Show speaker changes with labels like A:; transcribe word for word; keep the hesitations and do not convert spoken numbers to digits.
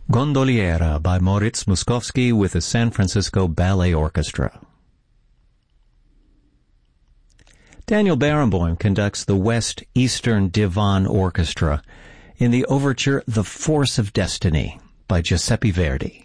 A: Gondoliera by Moritz Moszkowski with the San Francisco Ballet Orchestra. Daniel Barenboim conducts the West Eastern Divan Orchestra in the overture The Force of Destiny by Giuseppe Verdi.